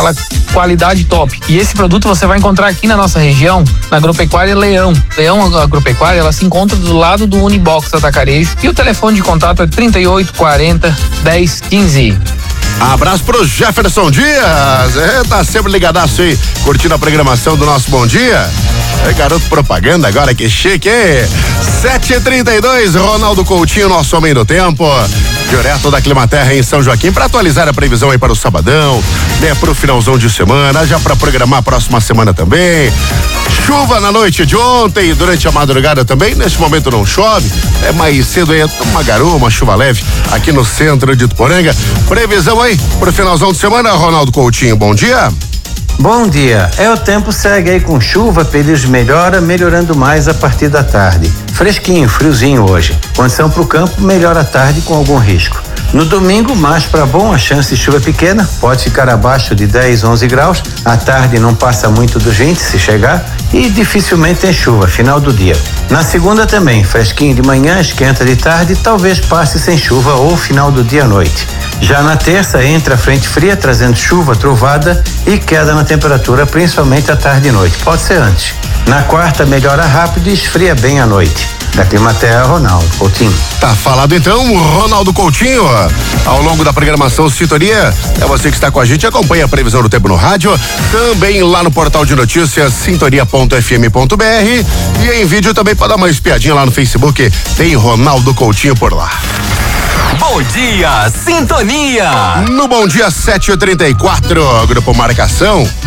aquela qualidade top. E esse produto você vai encontrar aqui na nossa região, na Agropecuária Leão. Leão Agropecuária, ela se encontra do lado do Unibox Atacarejo e o telefone de contato é 3840-1015. Abraço pro Jefferson Dias, tá sempre ligadaço aí, curtindo a programação do nosso Bom Dia. Garoto propaganda agora, que chique, hein? 7h32, Ronaldo Coutinho, nosso homem do tempo, direto da Climaterra em São Joaquim, para atualizar a previsão aí para o sabadão, né, pro finalzão de semana, já para programar a próxima semana também. Chuva na noite de ontem e durante a madrugada também, neste momento não chove, mais cedo aí uma garoa, uma chuva leve aqui no centro de Tuporanga. Previsão aí pro finalzão de semana, Ronaldo Coutinho, bom dia. Bom dia, o tempo segue aí com chuva, períodos melhorando mais a partir da tarde. Fresquinho, friozinho hoje. Condição para o campo, melhora à tarde com algum risco. No domingo, mais para bom, a chance de chuva pequena, pode ficar abaixo de 10, 11 graus. À tarde não passa muito dos 20 se chegar e dificilmente tem chuva, final do dia. Na segunda também, fresquinho de manhã, esquenta de tarde, talvez passe sem chuva ou final do dia à noite. Já na terça entra a frente fria trazendo chuva, trovada e queda na temperatura, principalmente à tarde e noite. Pode ser antes. Na quarta melhora rápido e esfria bem à noite. Da Climaterra, Ronaldo Coutinho. Tá falado então, Ronaldo Coutinho. Ao longo da programação Sintonia, é você que está com a gente, acompanha a previsão do tempo no rádio, também lá no portal de notícias sintonia.fm.br e em vídeo também para dar uma espiadinha lá no Facebook, tem Ronaldo Coutinho por lá. Bom dia, Sintonia. No Bom Dia 7h34, Grupo Marcação,